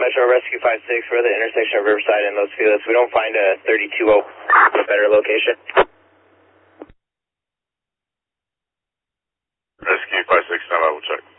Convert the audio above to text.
Metro Rescue 5-6. We're at the intersection of Riverside and Los Feliz. We don't find a 32-0 a better location. Rescue 5-6, now I will check.